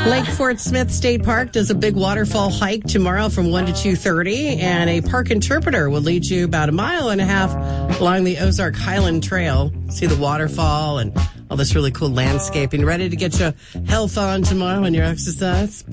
Lake Fort Smith State Park does a big waterfall hike tomorrow from 1 to 2:30, and a park interpreter will lead you about 1.5 miles along the Ozark Highland Trail. See the waterfall and all this really cool landscaping. Ready to get your health on tomorrow and your exercise?